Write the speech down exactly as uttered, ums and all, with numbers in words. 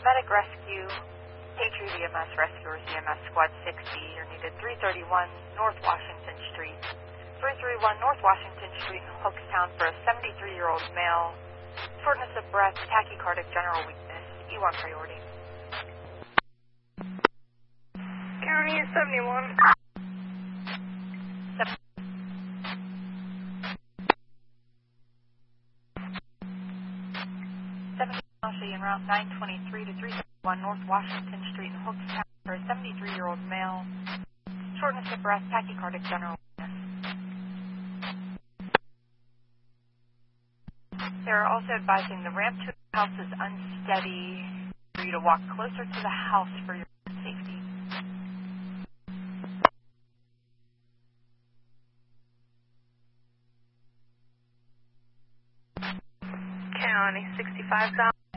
paramedic rescue, Patriot E M S Rescuers E M S Squad sixty. You're needed three thirty-one North Washington Street. three thirty-one North Washington Street in Hookstown for a seventy-three-year-old male. Shortness of breath, tachycardic general weakness, E one priority. County seventy-one. seventy en route nine twenty-three to three thirty-one North Washington Street in Hookstown for a seventy-three-year-old male. Shortness of breath, tachycardic general weakness. They're also advising the ramp to the house is unsteady for you to walk closer to the house for your safety. County sixty-five south.